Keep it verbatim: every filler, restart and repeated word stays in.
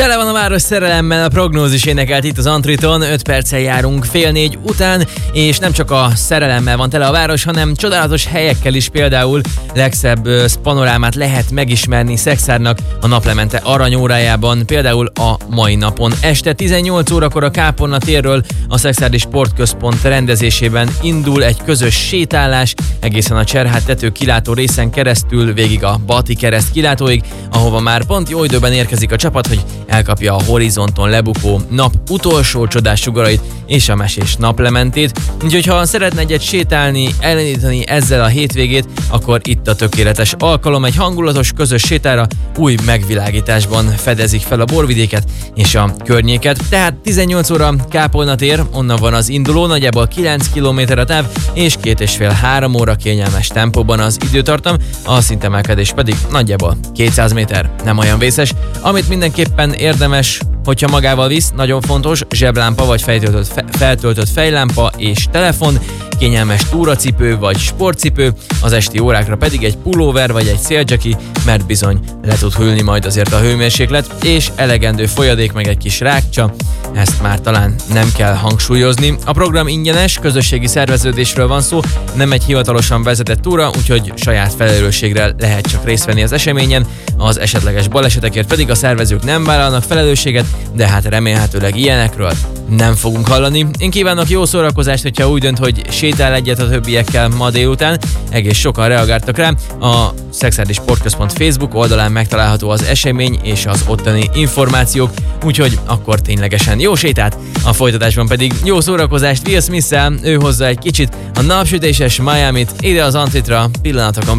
Tele van a város szerelemmel, a prognózis énekelt itt az Antriton, öt perccel járunk fél négy után, és nem csak a szerelemmel van tele a város, hanem csodálatos helyekkel is, például legszebb panorámát lehet megismerni Szekszárnak a naplemente aranyórájában, például a mai napon. Este tizennyolc órakor a Kápolna térről a Szekszárdi Sportközpont rendezésében indul egy közös sétálás, egészen a Cserhát tető kilátó részen keresztül végig a Bati kereszt kilátóig, ahova már pont jó időben érkezik a csapat, hogy elkapja a horizonton lebukó nap utolsó csodás sugarait és a mesés naplementét. Úgyhogy ha szeretne egyet sétálni, elindítani ezzel a hétvégét, akkor itt a tökéletes alkalom. Egy hangulatos közös sétára új megvilágításban fedezik fel a borvidéket és a környéket. Tehát tizennyolc óra Kápolna tér, onnan van az induló, nagyjából kilenc kilométer a táv, és két és fél három óra kényelmes tempóban az időtartam, a szintemelkedés pedig nagyjából kétszáz méter, nem olyan vészes. Amit mindenképpen érdemes, hogyha magával visz, nagyon fontos, zseblámpa vagy feltöltött, fe, feltöltött fejlámpa és telefon, kényelmes túracipő vagy sportcipő, az esti órákra pedig egy pulóver vagy egy széldzseki, mert bizony le tud hűlni majd azért a hőmérséklet, és elegendő folyadék meg egy kis rákcsa, ezt már talán nem kell hangsúlyozni. A program ingyenes, közösségi szerveződésről van szó, nem egy hivatalosan vezetett túra, úgyhogy saját felelősségre lehet csak részt venni az eseményen, az esetleges balesetekért pedig a szervezők nem vállalnak felelősséget, de hát remélhetőleg ilyenekről nem fogunk hallani. Én kívánok jó szórakozást, hogyha úgy dönt, hogy sétál egyet a többiekkel ma délután. Egész sokan reagáltak rá. A Szekszárdi Sportközpont Facebook oldalán megtalálható az esemény és az ottani információk, úgyhogy akkor ténylegesen jó sétát, a folytatásban pedig jó szórakozást Will Smith-szel, ő hozza egy kicsit a napsütéses Miamit ide az Antritra pillanatokon